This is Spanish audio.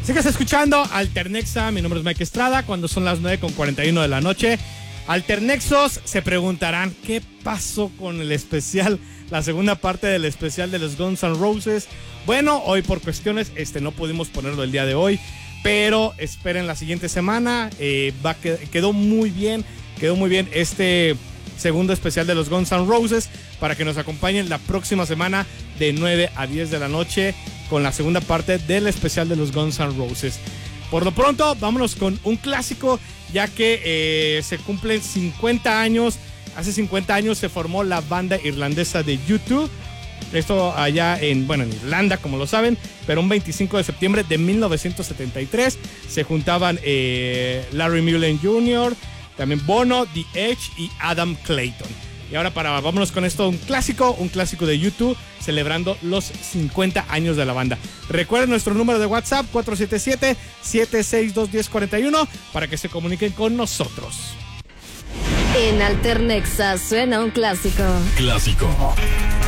Sigues escuchando Alternexa, mi nombre es Mike Estrada, cuando son las 9:41 de la noche. Alternexos se preguntarán, ¿qué pasó con el especial, la segunda parte del especial de los Guns N' Roses? Bueno, hoy por cuestiones no pudimos ponerlo el día de hoy, pero esperen la siguiente semana. Quedó muy bien este segundo especial de los Guns N' Roses, para que nos acompañen la próxima semana de 9 a 10 de la noche con la segunda parte del especial de los Guns N' Roses. Por lo pronto, vámonos con un clásico, ya que se cumplen 50 años. Hace 50 años se formó la banda irlandesa de U2. Esto allá en Irlanda, como lo saben, pero un 25 de septiembre de 1973 se juntaban Larry Mullen Jr., también Bono, The Edge y Adam Clayton. Y ahora vámonos con esto, un clásico de U2, celebrando los 50 años de la banda. Recuerden nuestro número de WhatsApp, 477-762-1041, para que se comuniquen con nosotros. En Alternexa suena un clásico. Clásico.